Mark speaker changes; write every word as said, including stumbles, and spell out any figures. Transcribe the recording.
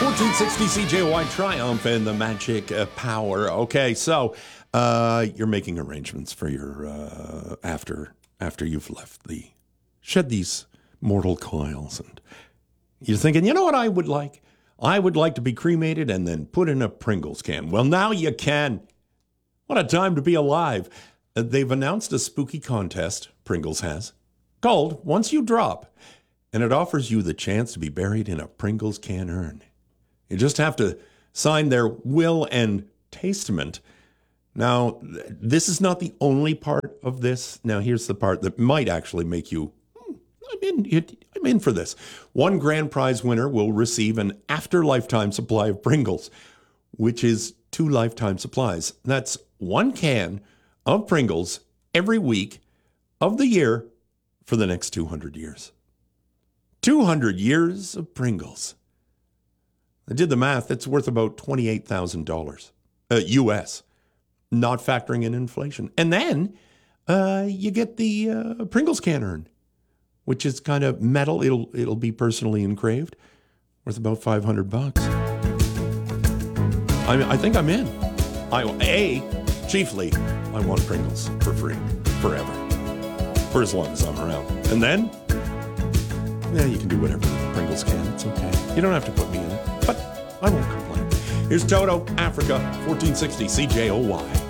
Speaker 1: fourteen sixty C J O Y Triumph and the Magic uh, Power. Okay, so uh, you're making arrangements for your uh, after after you've left the shed these mortal coils, and you're thinking, you know what I would like? I would like to be cremated and then put in a Pringles can. Well, now you can. What a time to be alive. Uh, they've announced a spooky contest, Pringles has, called Once You Drop, and it offers you the chance to be buried in a Pringles can urn. You just have to sign their will and testament. Now, this is not the only part of this. Now, here's the part that might actually make you, hmm, I'm in, I'm in for this. One grand prize winner will receive an after-lifetime supply of Pringles, which is two lifetime supplies. That's one can of Pringles every week of the year for the next two hundred years. two hundred years of Pringles. I did the math. That's worth about twenty-eight thousand dollars uh, U S, not factoring in inflation. And then uh, you get the uh, Pringles can urn, which is kind of metal. It'll it'll be personally engraved, worth about five hundred bucks. I I think I'm in. I a chiefly I want Pringles for free forever, for as long as I'm around, and then yeah, you can do whatever with Pringles can. It's okay. You don't have to put me in it. But I won't complain. Here's Toto, Africa, fourteen sixty C J O Y.